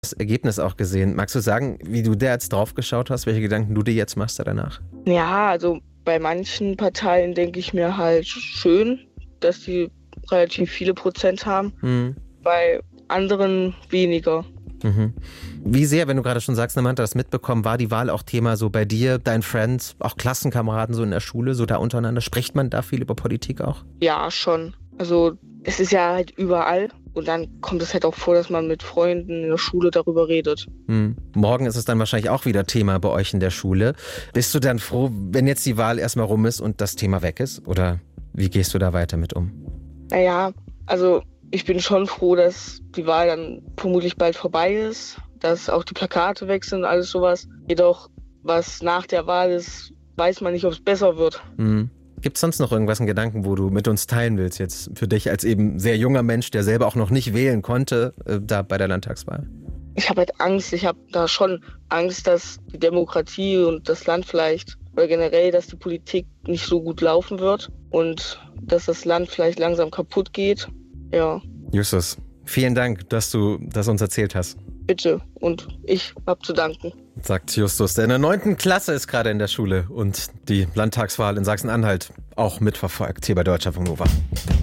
das Ergebnis auch gesehen. Magst du sagen, wie du da jetzt drauf geschaut hast, welche Gedanken du dir jetzt machst danach? Ja, also bei manchen Parteien denke ich mir halt schön, dass die relativ viele Prozent haben, bei anderen weniger. Mhm. Wie sehr, wenn du gerade schon sagst, Samantha, das mitbekommen, war die Wahl auch Thema so bei dir, deinen Friends, auch Klassenkameraden so in der Schule, so da untereinander? Spricht man da viel über Politik auch? Ja, schon. Also es ist ja halt überall und dann kommt es halt auch vor, dass man mit Freunden in der Schule darüber redet. Morgen ist es dann wahrscheinlich auch wieder Thema bei euch in der Schule. Bist du dann froh, wenn jetzt die Wahl erstmal rum ist und das Thema weg ist? Oder wie gehst du da weiter mit um? Naja, also ich bin schon froh, dass die Wahl dann vermutlich bald vorbei ist, dass auch die Plakate weg sind und alles sowas. Jedoch, was nach der Wahl ist, weiß man nicht, ob es besser wird. Gibt es sonst noch irgendwas in Gedanken, wo du mit uns teilen willst, jetzt für dich als eben sehr junger Mensch, der selber auch noch nicht wählen konnte, da bei der Landtagswahl? Ich habe halt Angst, ich habe da schon Angst, dass die Demokratie und das Land vielleicht, oder generell, dass die Politik nicht so gut laufen wird und dass das Land vielleicht langsam kaputt geht. Ja. Justus, vielen Dank, dass du das uns erzählt hast. Bitte, und ich habe zu danken. Sagt Justus, der in der 9. Klasse ist gerade in der Schule und die Landtagswahl in Sachsen-Anhalt auch mitverfolgt hier bei Deutschlandfunk Nova.